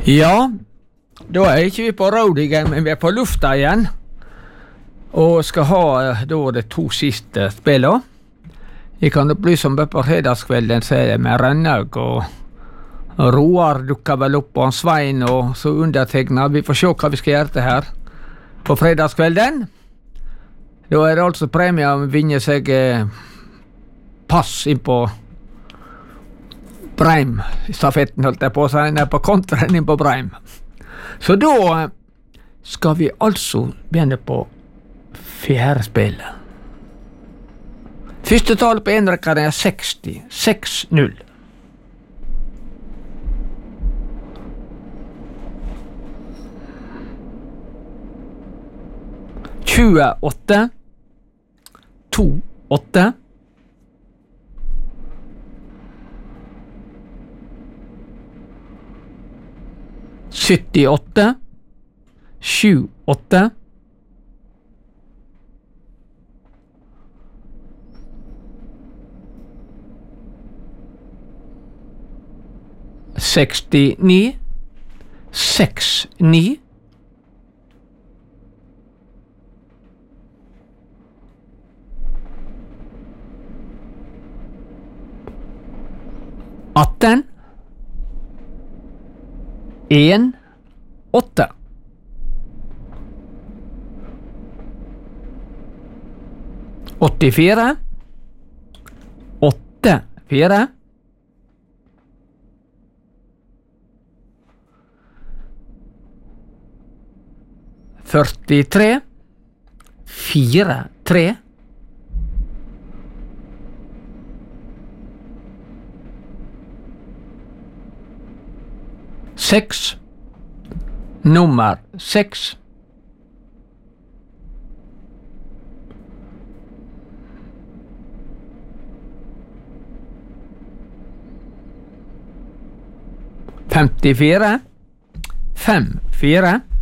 Ja, da ikke vi på road igjen, men vi på lufta igjen. Og skal ha da de 2 siste spillene. Jeg kan opplyse om på fredagskvelden, så det med Rønnaug og Roar dukker vel opp, og Svein og så undertegnet. Vi får se hva vi skal gjøre det her på fredagskvelden. Da det altså premie å vinne seg pass inn på Breim. Stafetten holdt jeg på, så den på kontraen inn på Breim. Så da skal vi altså begynne på 4. spillet. Første tall på enrekkeren 60. 6-0. «28, 2-8. 78, 7-8. 69, 6-9. 18, 1, 8. 84, 8, 4. 43, 4, 3. 6, nummer 6. 54, 5, 4.